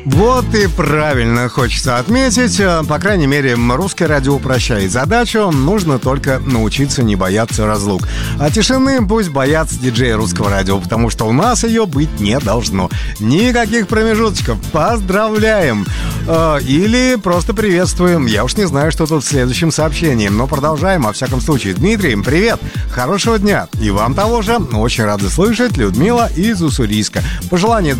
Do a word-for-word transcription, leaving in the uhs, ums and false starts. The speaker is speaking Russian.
Вот и правильно хочется отметить. По крайней мере, русское радио упрощает задачу. Нужно только научиться не бояться разлук. А тишины пусть боятся диджеи русского радио, потому что у нас ее быть не должно. Никаких промежуточков. Поздравляем! Или просто приветствуем. Я уж не знаю, что тут в следующем сообщении. Но продолжаем. Во всяком случае, Дмитрий, привет! Хорошего дня! И вам того же. Очень рады слышать. Людмила из Уссурийска. Пожелание